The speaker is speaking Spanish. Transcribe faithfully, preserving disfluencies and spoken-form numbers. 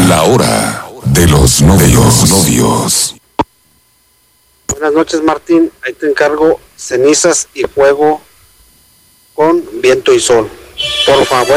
La hora de los novios. novios. Buenas noches, Martín. Ahí te encargo cenizas y fuego con viento y sol. Por favor.